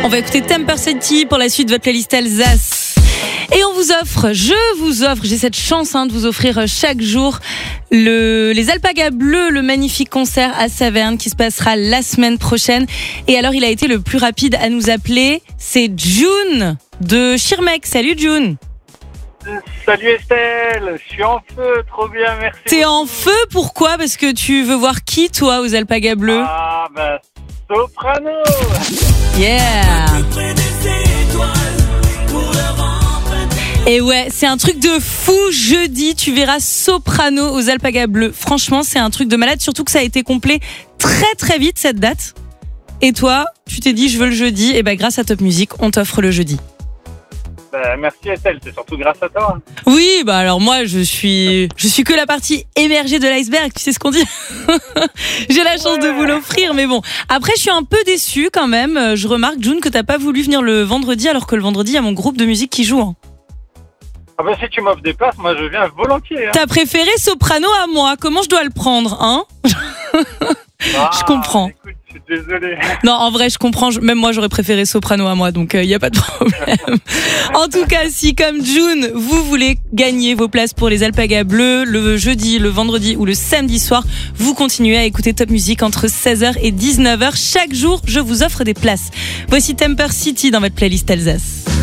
On va écouter Temper City pour la suite de votre playlist Alsace. Et je vous offre, j'ai cette chance de vous offrir chaque jour les Alpagas Bleus, le magnifique concert à Saverne qui se passera la semaine prochaine. Et alors, il a été le plus rapide à nous appeler, c'est June de Schirmeck. Salut June. Salut Estelle, je suis en feu, trop bien, merci. T'es en feu, pourquoi ? Parce que tu veux voir qui, toi, aux Alpagas Bleus ? Ah, Soprano. Yeah. Et ouais, c'est un truc de fou. Jeudi, tu verras Soprano aux Alpagas Bleus. Franchement, c'est un truc de malade, surtout que ça a été complet très très vite cette date. Et toi, tu t'es dit je veux le jeudi, et grâce à Top Music, on t'offre le jeudi. Merci Estelle, c'est surtout grâce à toi. Oui, alors moi je suis que la partie émergée de l'iceberg, tu sais ce qu'on dit. J'ai la chance de vous l'offrir, mais bon. Après, je suis un peu déçue quand même. Je remarque, June, que t'as pas voulu venir le vendredi, alors que le vendredi, il y a mon groupe de musique qui joue. Ah si tu m'offres des places, moi je viens volontiers. T'as préféré Soprano à moi, comment je dois le prendre, Je comprends. Écoute, je suis désolé. Non, en vrai, je comprends. Même moi, j'aurais préféré Soprano à moi, donc il n'y a pas de problème. En tout cas, si comme June, vous voulez gagner vos places pour les Alpagas Bleus le jeudi, le vendredi ou le samedi soir, vous continuez à écouter Top Music entre 16h et 19h. Chaque jour, je vous offre des places. Voici Temper City dans votre playlist Alsace.